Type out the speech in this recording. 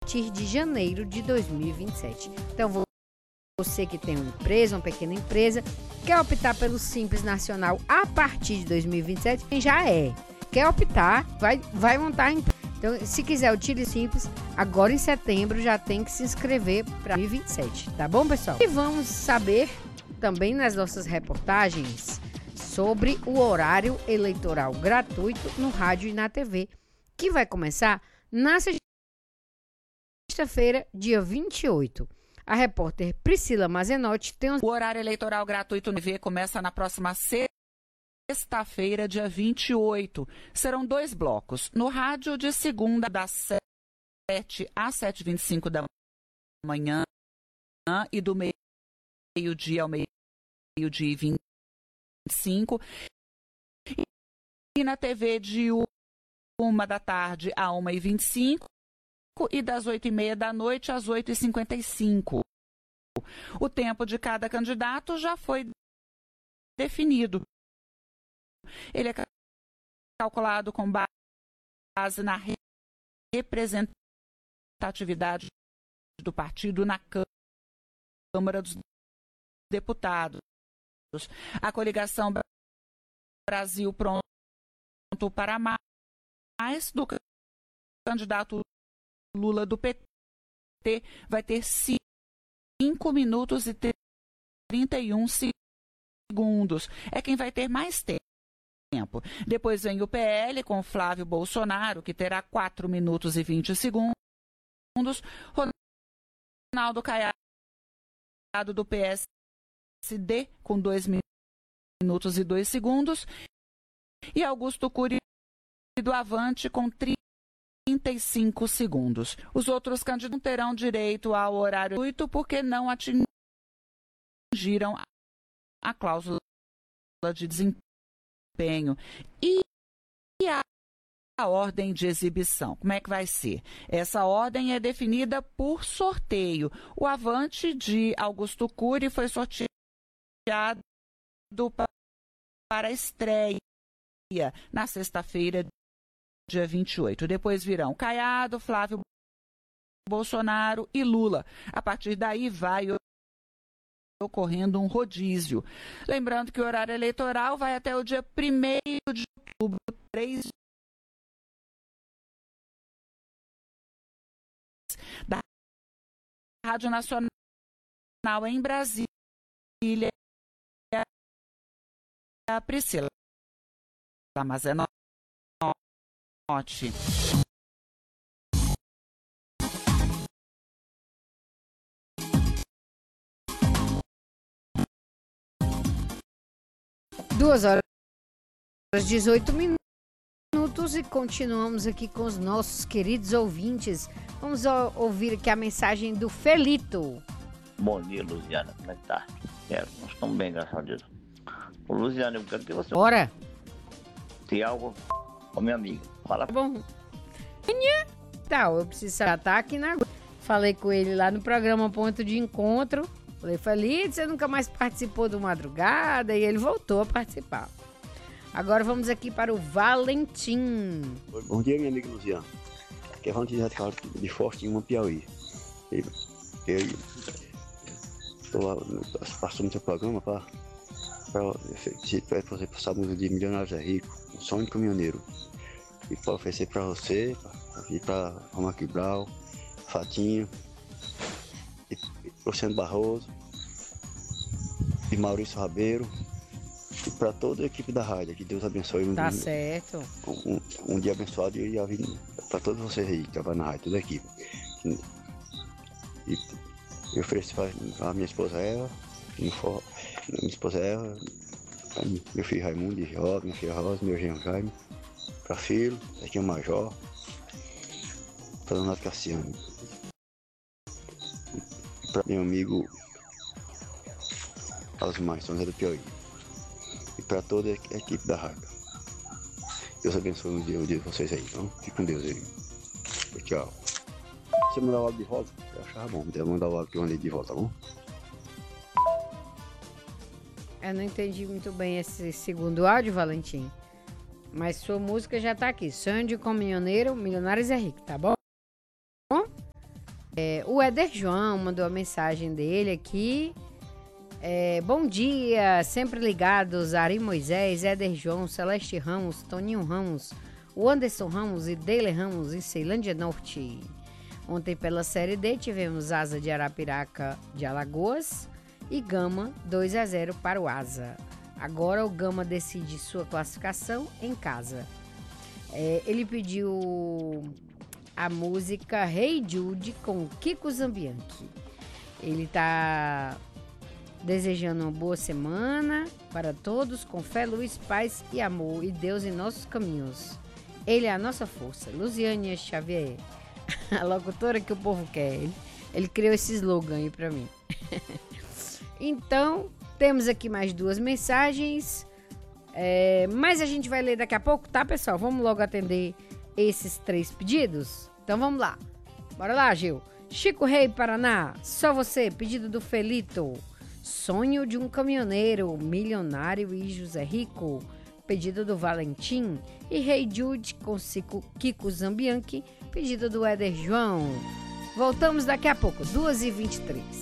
partir de janeiro de 2027. Então, você que tem uma empresa, uma pequena empresa, quer optar pelo Simples Nacional a partir de 2027, quem já quer optar, vai montar a empresa. Então, se quiser utilize Simples, agora em setembro já tem que se inscrever para 2027, tá bom, pessoal? E vamos saber também nas nossas reportagens sobre o horário eleitoral gratuito no rádio e na TV, que vai começar na sexta-feira, dia 28. A repórter Priscila Mazenotti tem O horário eleitoral gratuito na TV começa na próxima sexta-feira, dia 28. Serão 2 blocos. No rádio, de segunda, das 7 às 7h25 da manhã e do meio-dia ao meio-dia e 25. E na TV, de 1 da tarde a 1h25 e das 8h30 da noite às 8h55. O tempo de cada candidato já foi definido. Ele é calculado com base na representatividade do partido na Câmara dos Deputados. A coligação Brasil Pronto para Mais do candidato Lula do PT vai ter 5 minutos e 31 segundos. É quem vai ter mais tempo. Depois vem o PL com Flávio Bolsonaro, que terá 4 minutos e 20 segundos. Ronaldo Caiado do PSD com 2 minutos e 2 segundos. E Augusto Cury do Avante com 35 segundos. Os outros candidatos não terão direito ao horário 8 porque não atingiram a cláusula de desempenho. E a ordem de exibição, como é que vai ser? Essa ordem é definida por sorteio. O Avante de Augusto Cury foi sorteado para a estreia na sexta-feira, dia 28. Depois virão Caiado, Flávio Bolsonaro e Lula. A partir daí vai ocorrendo um rodízio. Lembrando que o horário eleitoral vai até o dia 1º de outubro, 3 da Rádio Nacional em Brasília. A Priscila Mazenotti. 2h18 e continuamos aqui com os nossos queridos ouvintes. Vamos ouvir aqui a mensagem do Felito. Bom dia, Luziana. Como é que tá? Nós estamos bem, graças a Deus. Ô, Luziana, eu quero que você... Bora! Tem algo com minha amiga. Fala. Bom. Então, eu preciso estar aqui na... Falei com ele lá no programa Ponto de Encontro. Falei, Felito, você nunca mais participou do Madrugada? E ele voltou a participar. Agora vamos aqui para o Valentim. Bom dia, minha amiga Luziana. Aqui é Valentim de Forte, em uma Piauí. Eu estou passando no seu programa para você passar a música de Milionários é Rico, o sonho do caminhoneiro. E para oferecer para você, e para Roma Quibral, Fatinho, e Luciano Barroso, e Maurício Rabeiro, e para toda a equipe da rádio. Que Deus abençoe. Tá certo. Um dia abençoado e a vida para todos vocês aí que trabalham na rádio, toda a equipe. E eu ofereço para a minha esposa Eva, minha esposa Eva, meu filho Raimundo e Rosa, minha filha Rosa, meu genro Jaime, para filho, aqui é o Major, para Donato Cassiano, e para meu amigo Osmar, São José do Piauí, e para toda a equipe da rádio. Deus abençoe o dia de vocês aí, então fique com Deus aí. Tchau. Se você mandar o áudio de volta, eu achava bom. Deve mandar o áudio que eu mandei de volta, tá bom? Eu não entendi muito bem esse segundo áudio, Valentim. Mas sua música já tá aqui. Sonho de caminhoneiro, Milionários é Rico, tá bom? O Éder João mandou a mensagem dele aqui. Bom dia, sempre ligados, Ari Moisés, Éder João, Celeste Ramos, Toninho Ramos, o Anderson Ramos e Deile Ramos em Ceilândia Norte. Ontem pela Série D tivemos Asa de Arapiraca de Alagoas e Gama 2-0 para o Asa. Agora o Gama decide sua classificação em casa. Ele pediu a música Hey Jude com Kiko Zambianchi. Ele está desejando uma boa semana para todos, com fé, luz, paz e amor, e Deus em nossos caminhos. Ele é a nossa força. Luziane Xavier, a locutora que o povo quer. Ele criou esse slogan aí para mim. Então, temos aqui mais 2 mensagens, mas a gente vai ler daqui a pouco, tá, pessoal? Vamos logo atender esses 3 pedidos? Então vamos lá. Bora lá, Gil. Chico Rei, Paraná, só você, pedido do Felito. Sonho de um caminhoneiro, milionário e José Rico, pedido do Valentim. E Hey Jude com Kiko Zambianchi, pedido do Éder João. Voltamos daqui a pouco, 2h23.